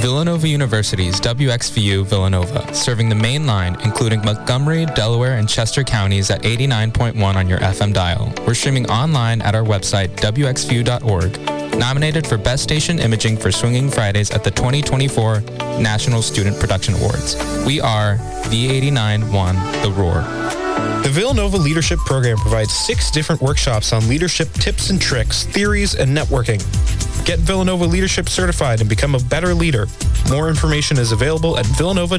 Villanova University's WXVU Villanova, serving the main line, including Montgomery, Delaware, and Chester counties at 89.1 on your FM dial. We're streaming online at our website, wxvu.org. Nominated for Best Station Imaging for Swinging Fridays at the 2024 National Student Production Awards. We are V89.1 The Roar. The Villanova Leadership Program provides 6 different workshops on leadership tips and tricks, theories, and networking. Get Villanova Leadership certified and become a better leader. More information is available at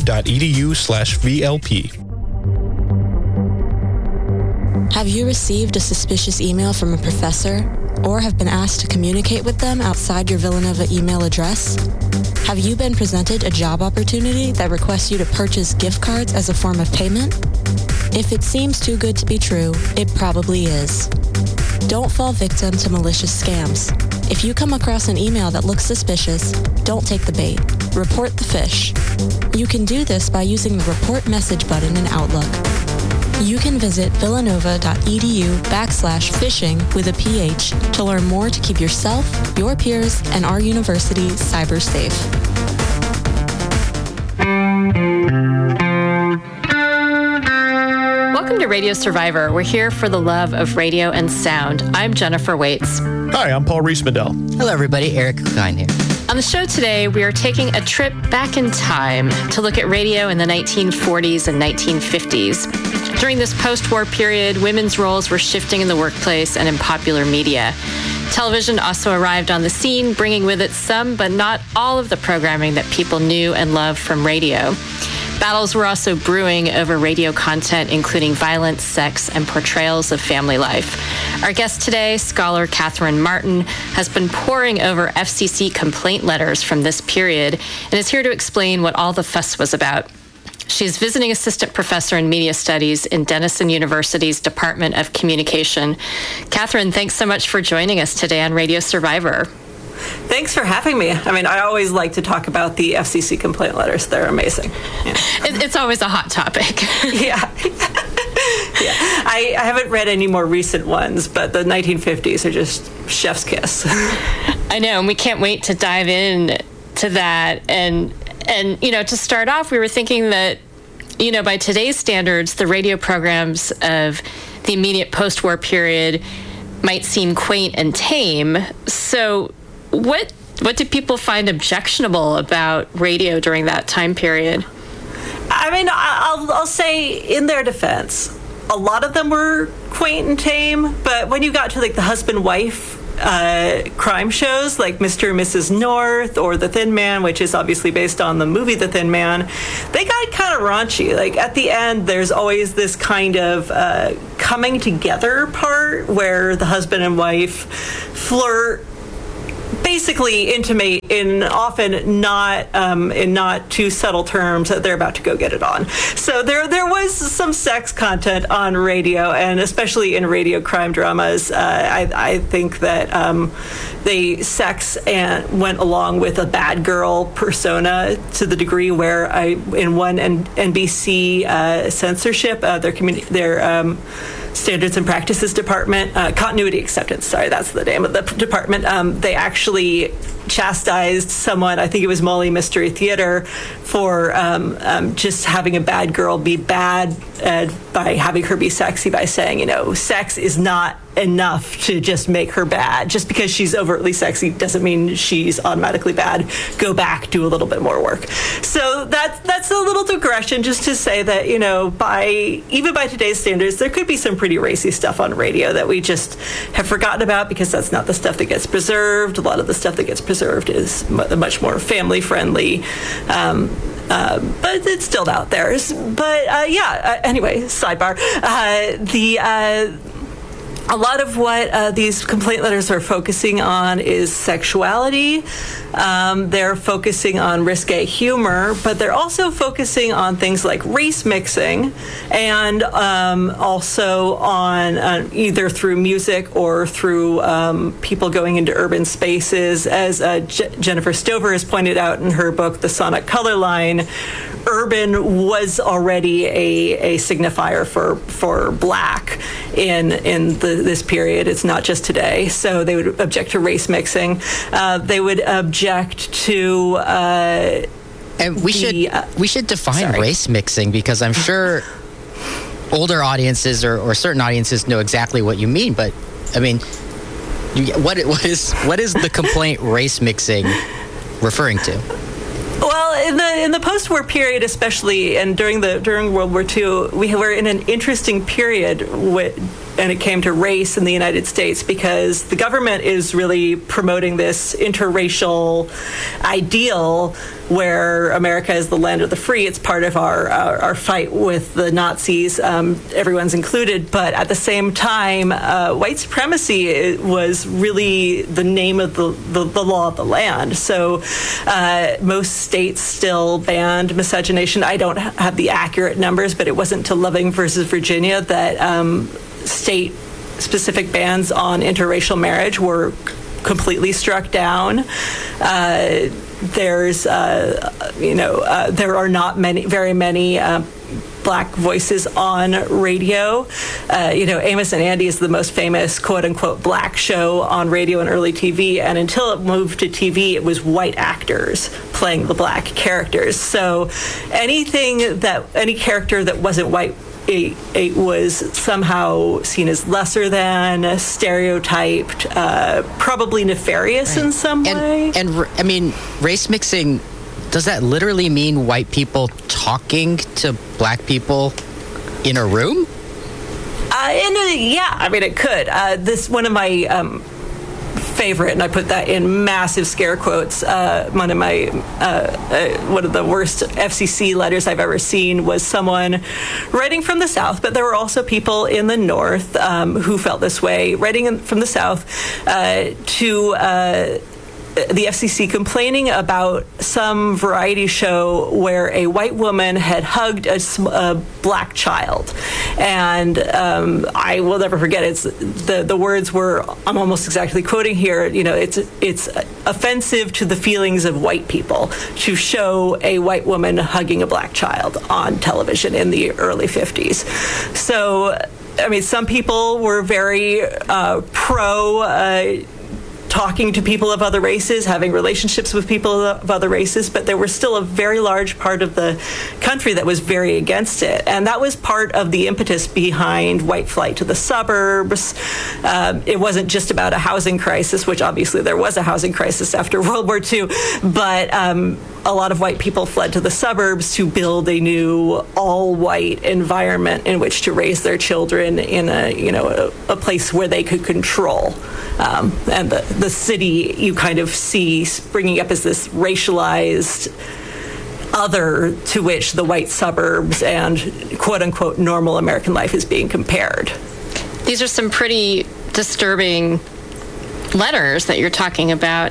villanova.edu/VLP. Have you received a suspicious email from a professor or have been asked to communicate with them outside your Villanova email address? Have you been presented a job opportunity that requests you to purchase gift cards as a form of payment? If it seems too good to be true, it probably is. Don't fall victim to malicious scams. If you come across an email that looks suspicious, don't take the bait. Report the fish. You can do this by using the Report Message button in Outlook. You can visit villanova.edu/phishing with a PH to learn more to keep yourself, your peers, and our university cyber safe. Welcome to Radio Survivor. We're here for the love of radio and sound. I'm Jennifer Waits. Hi, I'm Paul Rees-Mandel. Hello, everybody. Eric Klein here. On the show today, we are taking a trip back in time to look at radio in the 1940s and 1950s. During this post-war period, women's roles were shifting in the workplace and in popular media. Television also arrived on the scene, bringing with it some, but not all of the programming that people knew and loved from radio. Battles were also brewing over radio content, including violence, sex, and portrayals of family life. Our guest today, scholar Catherine Martin, has been poring over FCC complaint letters from this period and is here to explain what all the fuss was about. She's visiting assistant professor in media studies in Denison University's Department of Communication. Catherine, thanks so much for joining us today on Radio Survivor. Thanks for having me. I mean, I always like to talk about the FCC complaint letters. They're amazing. Yeah. It's always a hot topic. Yeah. Yeah. I haven't read any more recent ones, but the 1950s are just chef's kiss. I know, and we can't wait to dive in to that. And you know, to start off, we were thinking that, you know, by today's standards, the radio programs of the immediate post-war period might seem quaint and tame. So what did people find objectionable about radio during that time period? I mean, I'll say in their defense, a lot of them were quaint and tame, but when you got to like the husband-wife crime shows like Mr. and Mrs. North or The Thin Man, which is obviously based on the movie The Thin Man, they got kind of raunchy. Like at the end, there's always this kind of coming together part where the husband and wife flirt, basically intimate in often not in not too subtle terms that they're about to go get it on. So there was some sex content on radio, and especially in radio crime dramas. I think that sex and went along with a bad girl persona to the degree where in one NBC censorship, their Standards and Practices Department, Continuity Acceptance, sorry, that's the name of the department, they actually chastised someone, I think it was Molly Mystery Theater, for just having a bad girl be bad by having her be sexy, by saying, you know, sex is not enough to just make her bad. Just because she's overtly sexy doesn't mean she's automatically bad. Go back, do a little bit more work. So that's a little digression, just to say that, you know, even by today's standards, there could be some pretty racy stuff on radio that we just have forgotten about because that's not the stuff that gets preserved. A lot of the stuff that gets preserved is much more family friendly. But it's still out there. But anyway, sidebar. A lot of what these complaint letters are focusing on is sexuality. They're focusing on risque humor, but they're also focusing on things like race mixing, and also on either through music or through people going into urban spaces. As Jennifer Stover has pointed out in her book, The Sonic Color Line, urban was already a signifier for black in this period. It's not just today. So they would object to race mixing. They would object object to. And we should define sorry. race mixing, because I'm sure older audiences or certain audiences know exactly what you mean. But I mean, what is the complaint race mixing referring to? Well, in the post-war period, especially, and during World War II, we were in an interesting period and it came to race in the United States, because the government is really promoting this interracial ideal where America is the land of the free. It's part of our fight with the Nazis. Everyone's included. But at the same time, white supremacy was really the name of the law of the land. So most states still banned miscegenation. I don't have the accurate numbers, but it wasn't until Loving versus Virginia that state-specific bans on interracial marriage were completely struck down. There are not very many black voices on radio. Amos and Andy is the most famous quote-unquote black show on radio and early TV, and until it moved to TV, it was white actors playing the black characters. So any character that wasn't white, it was somehow seen as lesser than, stereotyped, probably nefarious in some way. And I mean, race mixing, does that literally mean white people talking to black people in a room? Yeah, I mean, it could. This one of my favorite, and I put that in massive scare quotes. One of the worst FCC letters I've ever seen was someone writing from the South, but there were also people in the North who felt this way, writing from the South to the FCC complaining about some variety show where a white woman had hugged a black child. And I will never forget it. The words were, I'm almost exactly quoting here, it's offensive to the feelings of white people to show a white woman hugging a black child on television in the early 50s. So, I mean, some people were very pro talking to people of other races, having relationships with people of other races, but there was still a very large part of the country that was very against it. And that was part of the impetus behind white flight to the suburbs. It wasn't just about a housing crisis, which obviously there was a housing crisis after World War II, but a lot of white people fled to the suburbs to build a new all-white environment in which to raise their children in a place where they could control. And the city you kind of see springing up as this racialized other to which the white suburbs and quote-unquote normal American life is being compared. These are some pretty disturbing letters that you're talking about.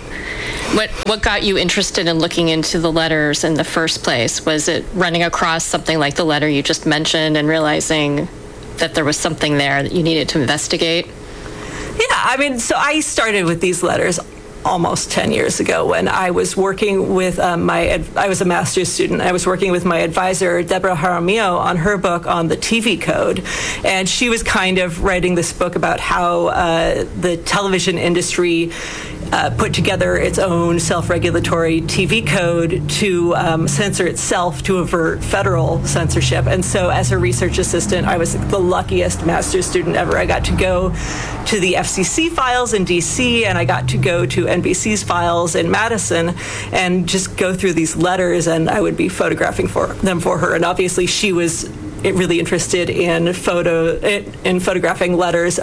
What got you interested in looking into the letters in the first place? Was it running across something like the letter you just mentioned and realizing that there was something there that you needed to investigate? Yeah, I mean, so I started with these letters almost 10 years ago when I was working with I was a master's student. I was working with my advisor, Deborah Jaramillo, on her book on the TV code. And she was kind of writing this book about how the television industry put together its own self-regulatory TV code to censor itself to avert federal censorship. And so as a research assistant, I was the luckiest master's student ever. I got to go to the FCC files in DC, and I got to go to NBC's files in Madison and just go through these letters, and I would be photographing them for her. And obviously she was really interested in photographing letters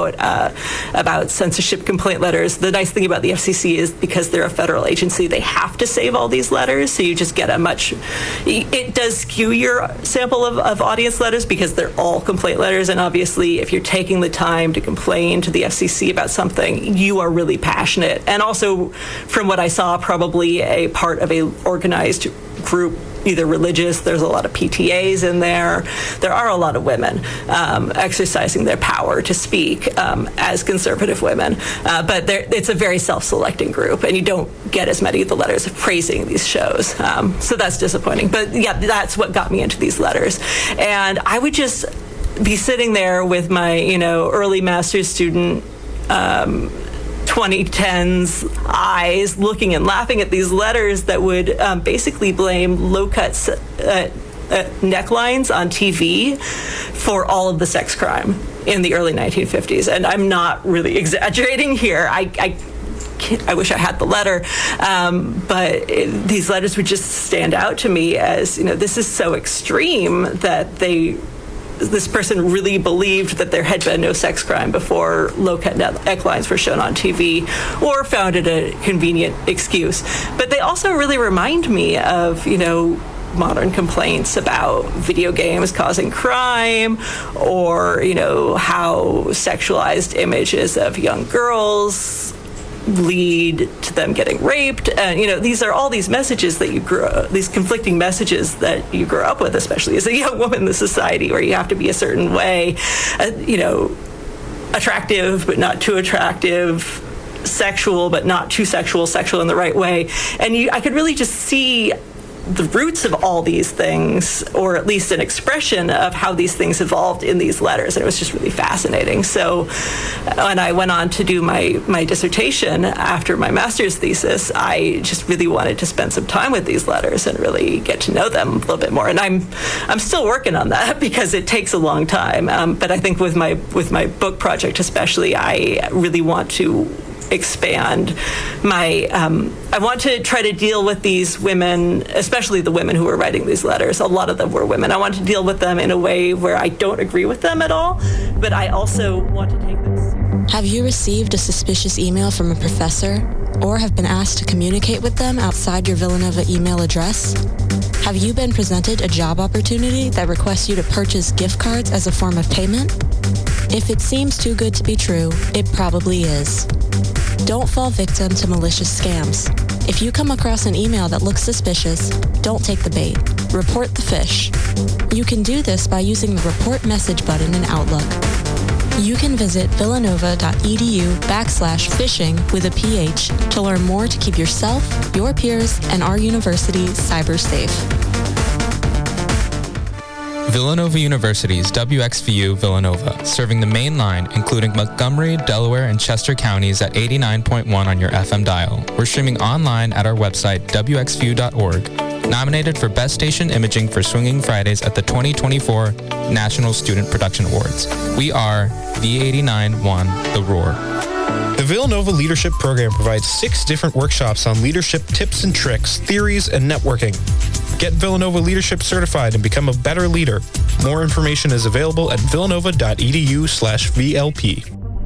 about censorship complaint letters. The nice thing about the FCC is because they're a federal agency, they have to save all these letters, so you just get it does skew your sample of audience letters because they're all complaint letters, and obviously if you're taking the time to complain to the FCC about something, you are really passionate. And also, from what I saw, probably a part of a organized group, either religious, there's a lot of PTAs in there. There are a lot of women exercising their power to speak as conservative women. But it's a very self-selecting group, and you don't get as many of the letters praising these shows. So that's disappointing. But yeah, that's what got me into these letters. And I would just be sitting there with my, early master's student 20 2010s eyes looking and laughing at these letters that would basically blame low-cut necklines on TV for all of the sex crime in the early 1950s. And I'm not really exaggerating here. I wish I had the letter, but these letters would just stand out to me as, this is so extreme that this person really believed that there had been no sex crime before low-cut necklines were shown on TV, or found it a convenient excuse. But they also really remind me of, modern complaints about video games causing crime, or, how sexualized images of young girls lead to them getting raped. And these are all these messages that these conflicting messages that you grow up with, especially as a young woman in the society, where you have to be a certain way, attractive but not too attractive, sexual but not too sexual in the right way. And I could really just see the roots of all these things, or at least an expression of how these things evolved in these letters. And it was just really fascinating. So when I went on to do my dissertation after my master's thesis, I just really wanted to spend some time with these letters and really get to know them a little bit more. And I'm still working on that because it takes a long time. But I think with my book project especially, I really want to expand I want to try to deal with these women, especially the women who were writing these letters. A lot of them were women. I want to deal with them in a way where I don't agree with them at all, but I also want to take them seriously. Have you received a suspicious email from a professor, or have been asked to communicate with them outside your Villanova email address? Have you been presented a job opportunity that requests you to purchase gift cards as a form of payment? If it seems too good to be true, it probably is. Don't fall victim to malicious scams. If you come across an email that looks suspicious, don't take the bait. Report the fish. You can do this by using the report message button in Outlook. You can visit villanova.edu/phishing with a PH to learn more to keep yourself, your peers, and our university cyber safe. Villanova University's WXVU Villanova, serving the main line, including Montgomery, Delaware, and Chester counties at 89.1 on your FM dial. We're streaming online at our website, wxvu.org. Nominated for Best Station Imaging for Swinging Fridays at the 2024 National Student Production Awards. We are V89.1 The Roar. The Villanova Leadership Program provides 6 different workshops on leadership tips and tricks, theories, and networking. Get Villanova Leadership certified and become a better leader. More information is available at villanova.edu/VLP.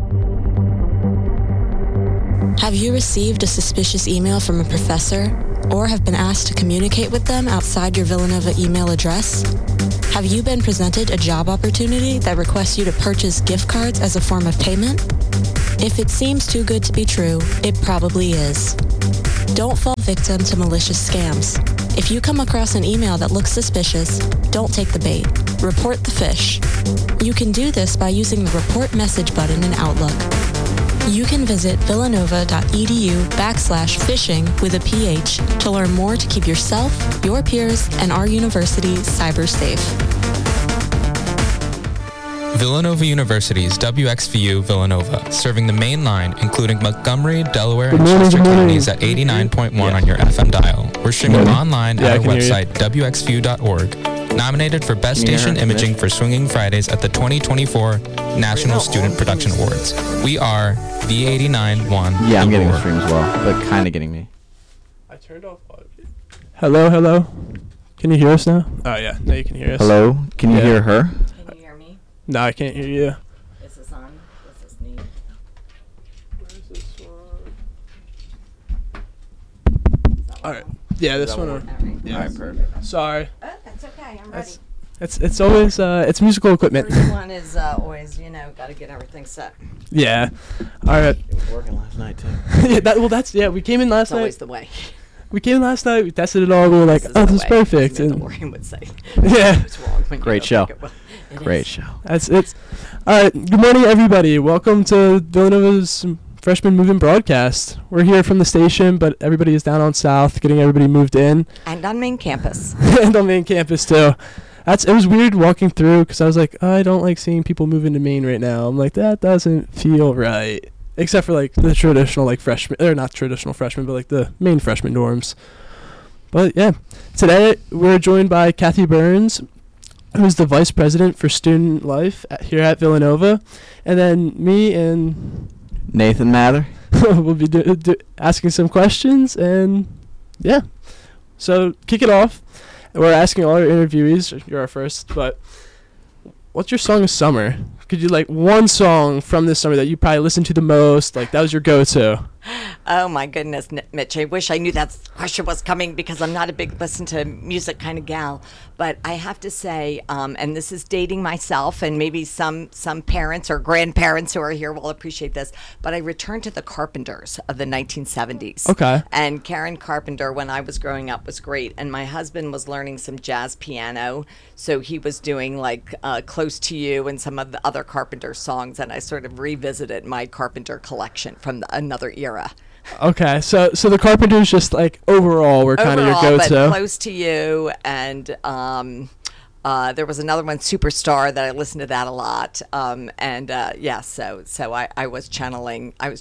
Have you received a suspicious email from a professor, or have been asked to communicate with them outside your Villanova email address? Have you been presented a job opportunity that requests you to purchase gift cards as a form of payment? If it seems too good to be true, it probably is. Don't fall victim to malicious scams. If you come across an email that looks suspicious, don't take the bait. Report the fish. You can do this by using the report message button in Outlook. You can visit villanova.edu/phishing with a PH to learn more to keep yourself, your peers, and our university cyber safe. Villanova University's WXVU Villanova, serving the main line, including Montgomery, Delaware, and Chester counties at 89.1 on your FM dial. We're streaming online at our website, wxvu.org. Nominated for Best Station Imaging for Swinging Fridays at the 2024 National Student Production Awards. We are V89.1 Yeah, I'm getting the stream as well, but kind of getting me. I turned off audio. Hello? Can you hear us now? Oh, yeah. Now you can hear us. Hello? Can you hear her? Can you hear me? No, I can't hear you. Is this on? Is this me? Where's this one? All right. Yeah, this one. All right. Yeah. All right, perfect. Sorry. Oh, that's okay. I'm ready. It's always it's musical equipment. First one is always, got to get everything set. Yeah. All right. It was working last night too. We came in last It's always night. the way. We came in last night. We tested it all. We were like, This is oh, the this is way. perfect. As And Mandalorian would say. yeah. It's wrong when you Great don't show. think it will. It Great is. show. It's all right. Good morning, everybody. Welcome to Villanova's Freshman Move-In broadcast. We're here from the station, but everybody is down on South, getting everybody moved in, And on main campus. and on main campus too. It was weird walking through because I was like, I don't like seeing people move into Maine right now. I'm like, that doesn't feel right. except for like the traditional like freshmen, or not traditional freshmen, but like the main freshman dorms. But yeah, today we're joined by Kathy Burns, who's the vice president for student life here at Villanova, and then me and Nathan Mather. we'll be asking some questions, and yeah. So kick it off. We're asking all our interviewees. You're our first, but what's your song of summer? Could you like one song from this summer that you probably listened to the most? Like that was your go-to. Oh my goodness, Mitch! I wish I knew that question was coming because I'm not a big listen to music kind of gal. But I have to say, and this is dating myself, and maybe some parents or grandparents who are here will appreciate this. But I returned to the Carpenters of the 1970s. Okay. And Karen Carpenter, when I was growing up, was great. And my husband was learning some jazz piano, so he was doing like "Close to You" and some of the other Carpenter songs. And I sort of revisited my Carpenter collection from another era. Okay, so the Carpenters just like overall were kind of your go-to. But "Close to You" and there was another one, "Superstar," that I listened to that a lot. So I was channeling the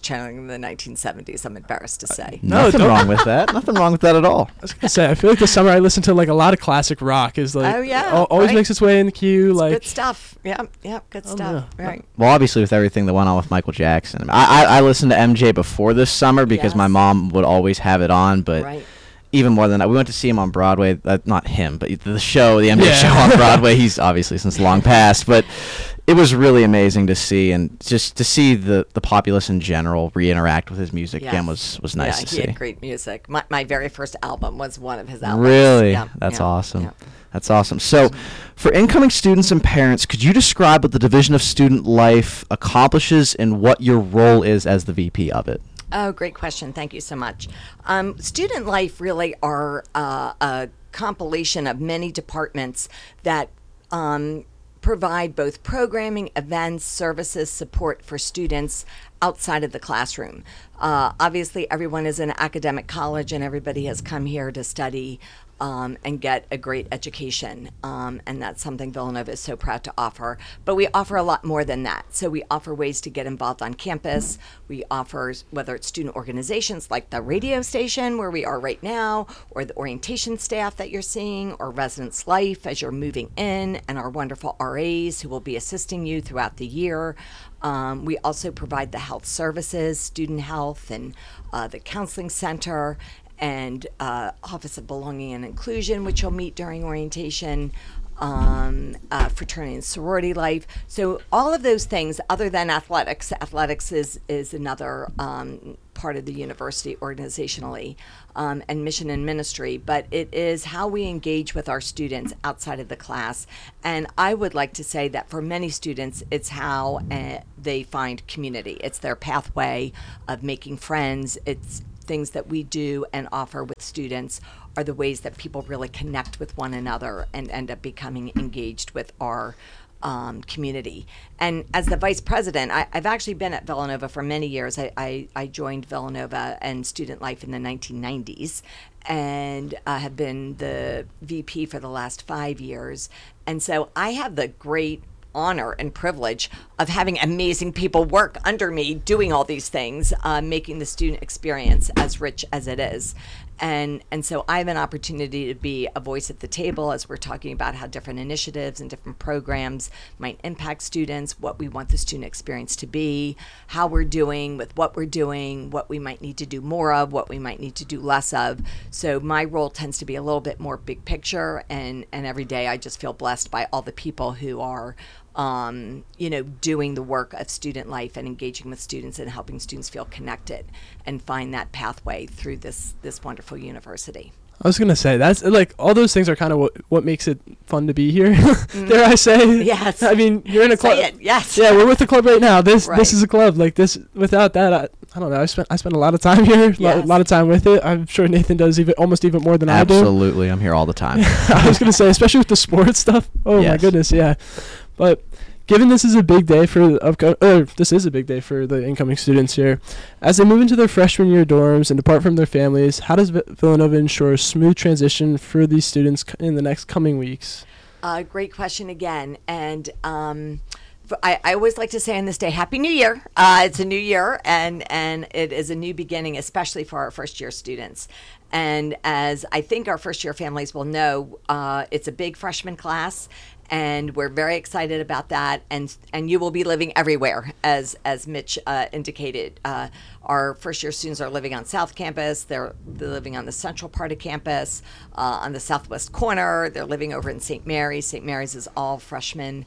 1970s. I'm embarrassed to say. Nothing wrong with that. Nothing wrong with that at all. I was gonna say, I feel like this summer I listened to like a lot of classic rock. Is like always right. makes its way in the queue. It's like good stuff. Yeah, good stuff. yeah. Right. Well, obviously, with everything that went on with Michael Jackson, I listened to MJ before this summer because my Yes. mom would always have it on, but. Right. Even more than that, we went to see him on Broadway. Not him, but the show, the MJ show on Broadway. He's obviously since long passed, but it was really amazing to see, and just to see the populace in general re-interact with his music again was nice to see. Yeah, he had great music. My very first album was one of his albums. Really? Yeah, That's yeah, awesome. yeah. That's awesome. So, for incoming students and parents, could you describe what the Division of Student Life accomplishes and what your role is as the VP of it? Oh, great question. Thank you so much. Student life really are a compilation of many departments that provide both programming, events, services, support for students outside of the classroom. Obviously, everyone is in academic college and everybody has come here to study and get a great education. And that's something Villanova is so proud to offer. But we offer a lot more than that. So we offer ways to get involved on campus. We offer, whether it's student organizations like the radio station where we are right now, or the orientation staff that you're seeing, or Residence Life as you're moving in, and our wonderful RAs who will be assisting you throughout the year. We also provide the health services, student health, and the counseling center, and Office of Belonging and Inclusion, which you'll meet during orientation, fraternity and sorority life. So all of those things, other than athletics. Athletics is another part of the university organizationally, and mission and ministry, but it is how we engage with our students outside of the class. And I would like to say that for many students, it's how they find community. It's their pathway of making friends. It's things that we do and offer with students are the ways that people really connect with one another and end up becoming engaged with our community. And as the vice president, I've actually been at Villanova for many years. I joined Villanova and student life in the 1990s and have been the VP for the last 5 years. And so I have the great honor and privilege of having amazing people work under me doing all these things, making the student experience as rich as it is. And so I have an opportunity to be a voice at the table as we're talking about how different initiatives and different programs might impact students, what we want the student experience to be, how we're doing with what we're doing, what we might need to do more of, what we might need to do less of. So my role tends to be a little bit more big picture, and every day I just feel blessed by all the people who are doing the work of student life and engaging with students and helping students feel connected and find that pathway through this wonderful university. I was gonna say that's like all those things are kind of what makes it fun to be here. Dare I say? Yes. I mean, you're in a club. Say it. Yes. Yeah, we're with the club right now. This Right. is a club. Like this. Without that, I don't know. I spent a lot of time here. Yes. A lot of time with it. I'm sure Nathan does almost even more than I do. Absolutely, I'm here all the time. I was gonna say, especially with the sports stuff. Oh my Yes. goodness, yeah. But given this is a big day for this is a big day for the incoming students here, as they move into their freshman year dorms and depart from their families, how does Villanova ensure a smooth transition for these students in the next coming weeks? Great question again. And I always like to say on this day, Happy New Year. It's a new year, and it is a new beginning, especially for our first-year students. And as I think our first-year families will know, it's a big freshman class, and we're very excited about that. And you will be living everywhere, as Mitch indicated. Our first-year students are living on South Campus. They're living on the central part of campus, on the southwest corner. They're living over in St. Mary's. St. Mary's is all freshmen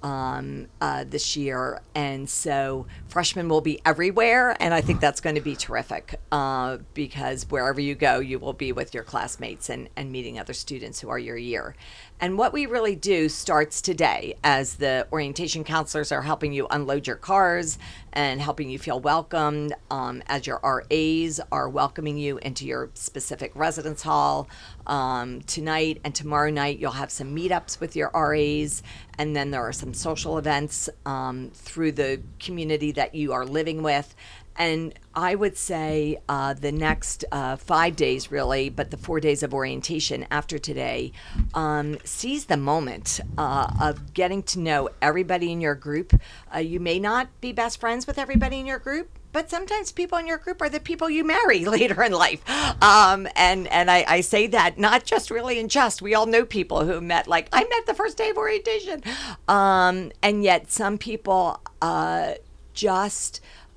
this year, and so freshmen will be everywhere, and I think that's going to be terrific because wherever you go, you will be with your classmates and meeting other students who are your year. And what we really do starts today, as the orientation counselors are helping you unload your cars and helping you feel welcomed, as your RAs are welcoming you into your specific residence hall. Tonight and tomorrow night, you'll have some meetups with your RAs, and then there are some social events through the community that you are living with. And I would say the next 5 days, really, but the 4 days of orientation after today, seize the moment of getting to know everybody in your group. You may not be best friends with everybody in your group, but sometimes people in your group are the people you marry later in life. And I say that not just really in jest. We all know people who met, like, I met the first day of orientation. And yet some people just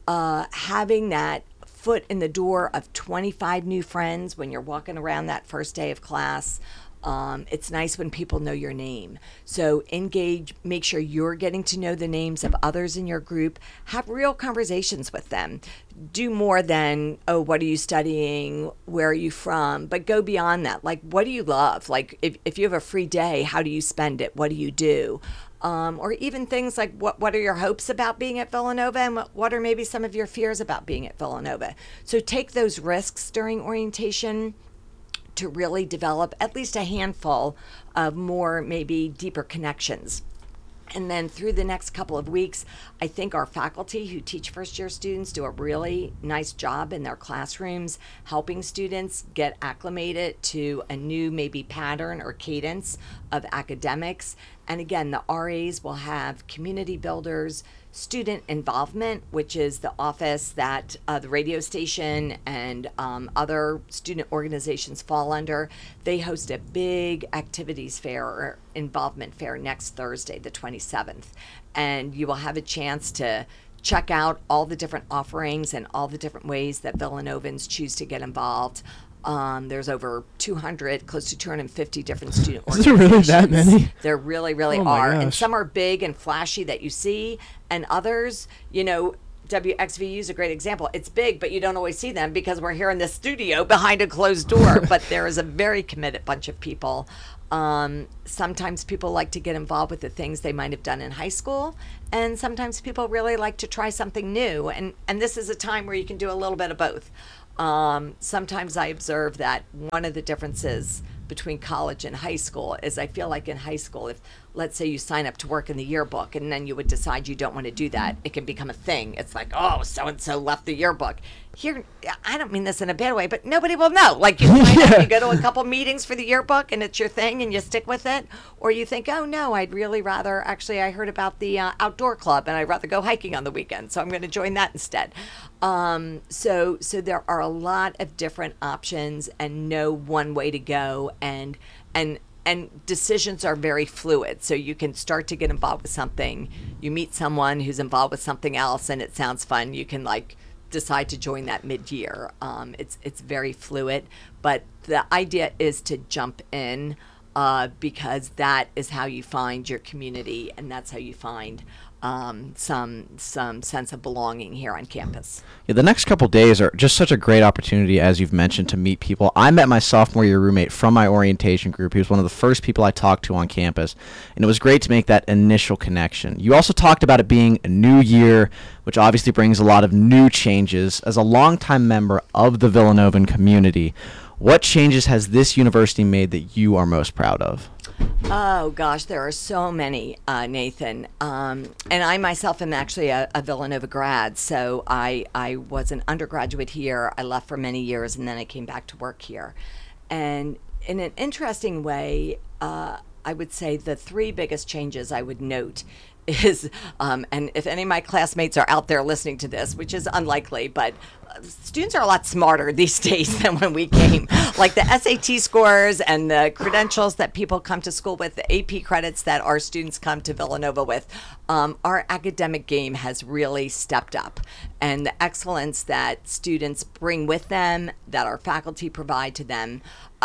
having that foot in the door of 25 new friends when you're walking around that first day of class. It's nice when people know your name. So engage, make sure you're getting to know the names of others in your group. Have real conversations with them. Do more than, oh, what are you studying? Where are you from? But go beyond that. Like, what do you love? Like, if you have a free day, how do you spend it? What do you do? Or even things like what are your hopes about being at Villanova, and what are maybe some of your fears about being at Villanova? So take those risks during orientation to really develop at least a handful of more, maybe deeper connections. And then through the next couple of weeks, I think our faculty who teach first-year students do a really nice job in their classrooms, helping students get acclimated to a new maybe pattern or cadence of academics. And again, the RAs will have community builders, student involvement, which is the office that the radio station and other student organizations fall under. They host a big activities fair or involvement fair next Thursday, the 27th. And you will have a chance to check out all the different offerings and all the different ways that Villanovans choose to get involved. There's over 200, close to 250 different student Is organizations. there really that many? There really, really Oh my are. And gosh. some are big and flashy that you see, and others, you know, WXVU is a great example. It's big, but you don't always see them because we're here in the studio behind a closed door. But there is a very committed bunch of people. Sometimes people like to get involved with the things they might have done in high school, and sometimes people really like to try something new. And this is a time where you can do a little bit of both. Sometimes I observe that one of the differences between college and high school is I feel like in high school, if let's say you sign up to work in the yearbook and then you would decide you don't want to do that, it can become a thing. It's like, oh, so-and-so left the yearbook. Here, I don't mean this in a bad way, but nobody will know. Like you sign up, you go to a couple meetings for the yearbook and it's your thing and you stick with it. Or you think, oh no, I'd really rather, actually I heard about the outdoor club and I'd rather go hiking on the weekend. So I'm going to join that instead. So there are a lot of different options and no one way to go, and decisions are very fluid. So you can start to get involved with something. You meet someone who's involved with something else and it sounds fun. You can like decide to join that mid-year. It's very fluid, but the idea is to jump in because that is how you find your community and that's how you find some sense of belonging here on campus. Yeah, the next couple days are just such a great opportunity, as you've mentioned, to meet people. I met my sophomore year roommate from my orientation group. He was one of the first people I talked to on campus, and it was great to make that initial connection. You also talked about it being a new year, which obviously brings a lot of new changes. As a longtime member of the Villanovan community, what changes has this university made that you are most proud of? Oh gosh, there are so many, Nathan. And I myself am actually a Villanova grad, so I was an undergraduate here. I left for many years, and then I came back to work here. And in an interesting way, I would say the three biggest changes I would note is, and if any of my classmates are out there listening to this, which is unlikely, but students are a lot smarter these days than when we came. Like the SAT scores and the credentials that people come to school with, the AP credits that our students come to Villanova with, our academic game has really stepped up. And the excellence that students bring with them, that our faculty provide to them,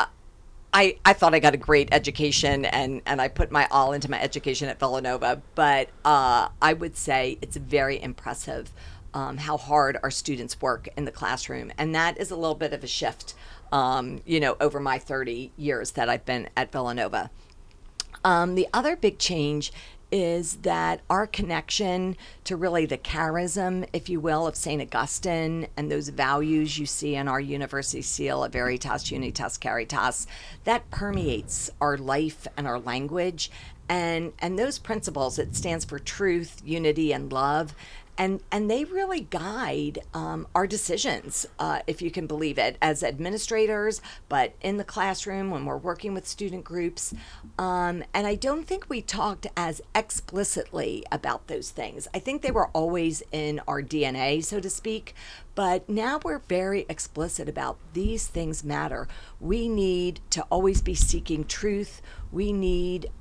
I thought I got a great education, and I put my all into my education at Villanova, but I would say it's very impressive how hard our students work in the classroom. And that is a little bit of a shift, over my 30 years that I've been at Villanova. The other big change is that our connection to really the charism, if you will, of St. Augustine and those values you see in our university seal of Veritas, Unitas, Caritas, that permeates our life and our language. And those principles, it stands for truth, unity, and love. And they really guide our decisions, if you can believe it, as administrators, but in the classroom when we're working with student groups. And I don't think we talked as explicitly about those things. I think they were always in our DNA, so to speak, but now we're very explicit about these things matter. We need to always be seeking truth. We need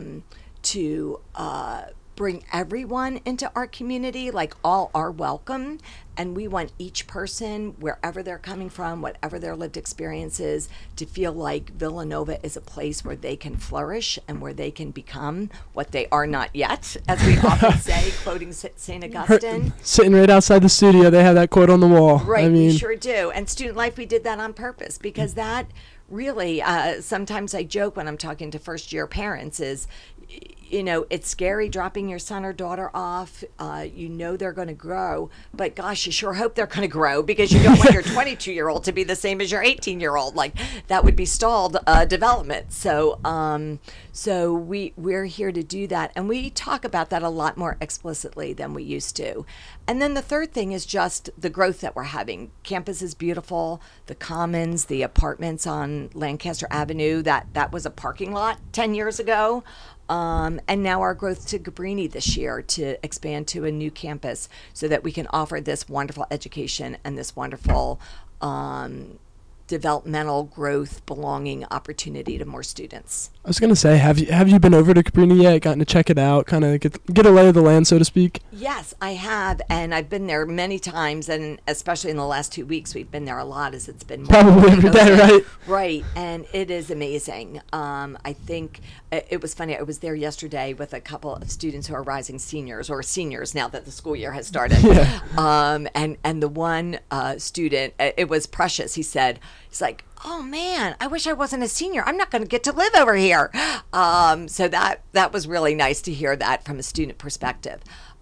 to bring everyone into our community, like all are welcome, and we want each person, wherever they're coming from, whatever their lived experience is, to feel like Villanova is a place where they can flourish and where they can become what they are not yet, as we often say, quoting St. Augustine. Sitting right outside the studio, they have that quote on the wall. Right, we sure do. And Student Life, we did that on purpose, because that really, sometimes I joke when I'm talking to first-year parents is, it's scary dropping your son or daughter off. They're going to grow, but gosh, you sure hope they're going to grow, because you don't want your 22-year-old to be the same as your 18-year-old. Like, that would be stalled development. So we're here to do that, and we talk about that a lot more explicitly than we used to. And then the third thing is just the growth that we're having. Campus is beautiful. The Commons, the apartments on Lancaster Avenue, that was a parking lot 10 years ago. And now our growth to Cabrini this year to expand to a new campus so that we can offer this wonderful education and this wonderful developmental growth, belonging opportunity to more students. I was gonna say, have you been over to Cabrini yet? Gotten to check it out, kind of get a lay of the land, so to speak? Yes, I have, and I've been there many times, and especially in the last 2 weeks, we've been there a lot, as it's been probably every day, right? Right, and it is amazing. I think it was funny. I was there yesterday with a couple of students who are rising seniors, or seniors now that the school year has started. Yeah. And the one student, it was precious. He's like, oh man, I wish I wasn't a senior. I'm not going to get to live over here. So that was really nice to hear that from a student perspective.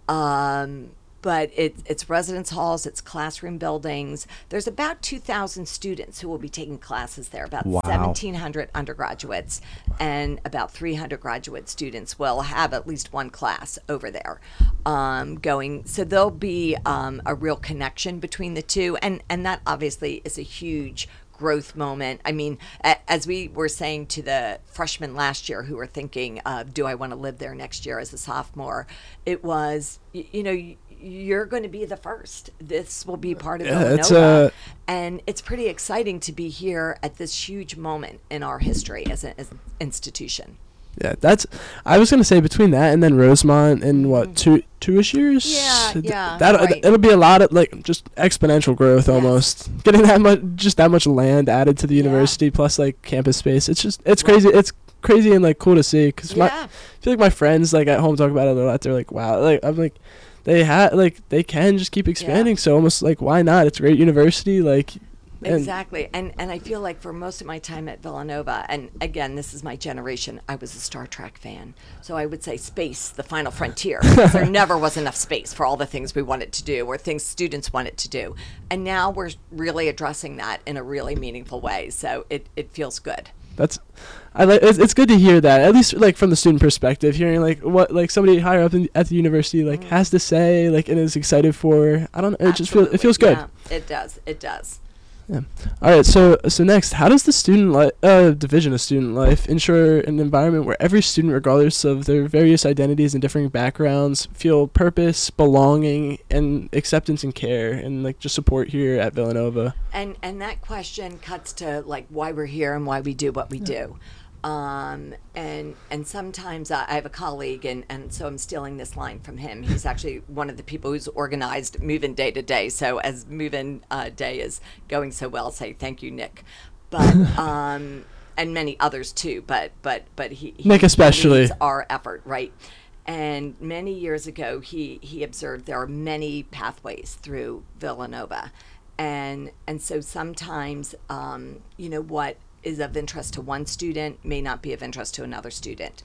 But it's residence halls, it's classroom buildings. There's about 2,000 students who will be taking classes there, about 1,700 undergraduates, and about 300 graduate students will have at least one class over there going. So there'll be a real connection between the two, and that obviously is a huge growth moment. I mean, as we were saying to the freshmen last year who were thinking, do I want to live there next year as a sophomore? It was, you're going to be the first. This will be part of Villanova. And it's pretty exciting to be here at this huge moment in our history as an institution. Yeah, I was going to say between that and then Rosemont in two-ish years? Yeah, right. It'll be a lot of, just exponential growth almost. Getting that much land added to the university, plus, campus space. It's crazy. It's crazy and, cool to see, because I feel like my friends, at home talk about it a lot. They're like, wow. I'm like, they can just keep expanding, so almost, why not? It's a great university, Exactly. And I feel like for most of my time at Villanova, and again, this is my generation, I was a Star Trek fan. So I would say space, the final frontier. There never was enough space for all the things we wanted to do or things students wanted to do. And now we're really addressing that in a really meaningful way. So it feels good. It's good to hear that, at least from the student perspective, hearing what somebody higher up at the university has to say, and is excited for. I don't know, it feels good. Yeah, it does. Yeah. All right. So next, how does the division of student life ensure an environment where every student, regardless of their various identities and differing backgrounds, feel purpose, belonging, and acceptance and care, and like just support here at Villanova? And that question cuts to like why we're here and why we do what we do. And sometimes I have a colleague, and so I'm stealing this line from him. He's actually one of the people who's organized Move-In Day to Day. So as Move-In Day is going so well, say thank you, Nick. But and many others too. But he Nick especially leads our effort, right? And many years ago, he observed there are many pathways through Villanova, and so sometimes what is of interest to one student may not be of interest to another student.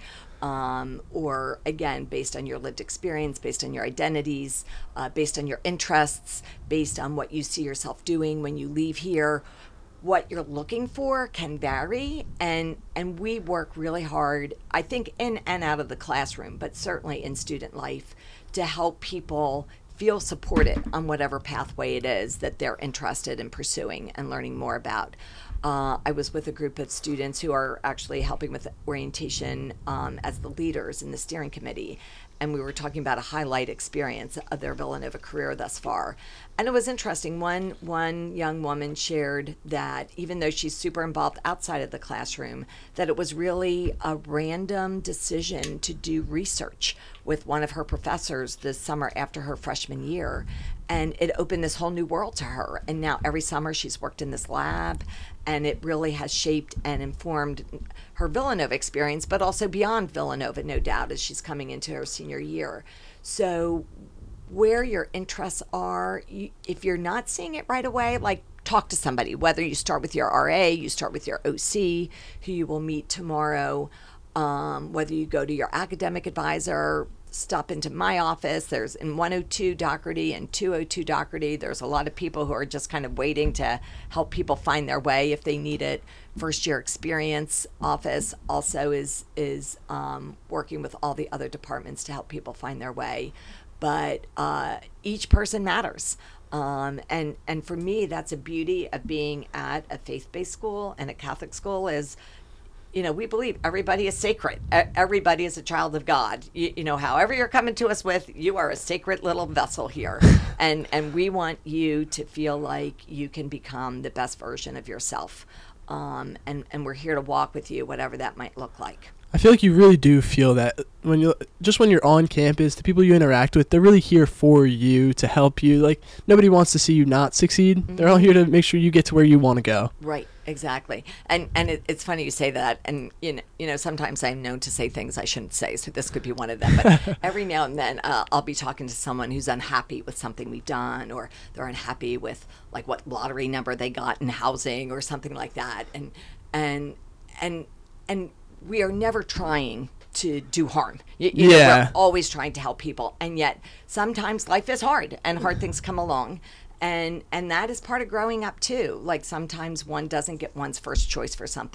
Or again, based on your lived experience, based on your identities, based on your interests, based on what you see yourself doing when you leave here, what you're looking for can vary. And we work really hard, I think, in and out of the classroom, but certainly in student life, to help people feel supported on whatever pathway it is that they're interested in pursuing and learning more about. I was with a group of students who are actually helping with orientation as the leaders in the steering committee, and we were talking about a highlight experience of their Villanova career thus far. And it was interesting. One young woman shared that even though she's super involved outside of the classroom, that it was really a random decision to do research with one of her professors this summer after her freshman year. And it opened this whole new world to her. And now every summer she's worked in this lab, and it really has shaped and informed her Villanova experience, but also beyond Villanova, no doubt, as she's coming into her senior year. So where your interests are, if you're not seeing it right away, like talk to somebody, whether you start with your RA, you start with your OC, who you will meet tomorrow, whether you go to your academic advisor, stop into my office. There's in 102 Doherty and 202 Doherty. There's a lot of people who are just kind of waiting to help people find their way if they need it. First year experience office also is working with all the other departments to help people find their way. But each person matters. And for me, that's a beauty of being at a faith-based school and a Catholic school is, we believe everybody is sacred. Everybody is a child of God. However you're coming to us with, you are a sacred little vessel here. And we want you to feel like you can become the best version of yourself. And we're here to walk with you, whatever that might look like. I feel like you really do feel that when you're on campus, the people you interact with, they're really here for you, to help you. Like, nobody wants to see you not succeed. Mm-hmm. They're all here to make sure you get to where you want to go. Right, exactly. And it's funny you say that. And, sometimes I'm known to say things I shouldn't say, so this could be one of them. But every now and then I'll be talking to someone who's unhappy with something we've done, or they're unhappy with, like, what lottery number they got in housing or something like that. And we are never trying to do harm. We're always trying to help people. And yet sometimes life is hard and hard things come along. And that is part of growing up too. Like sometimes one doesn't get one's first choice for something.